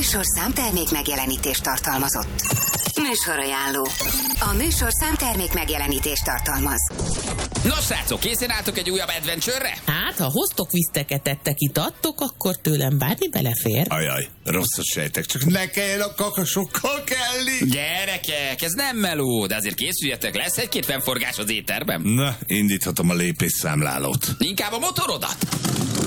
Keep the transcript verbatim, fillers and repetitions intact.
műsorszám termék megjelenítést tartalmazott. Műsorajánló. A műsorszám termék megjelenítést tartalmaz. Nos, srácok, készen álltok egy újabb adventure-re? Hát, ha hoztok viszteket, ettek, itattok, akkor tőlem bármi belefér. Ajaj, rosszat sejtek, csak ne kelljen a kakasokkal kelni. Gyerekek, ez nem meló, de azért készüljetek, lesz egy-két fennforgás az éterben. Na, indíthatom a lépésszámlálót. Inkább a motorodat.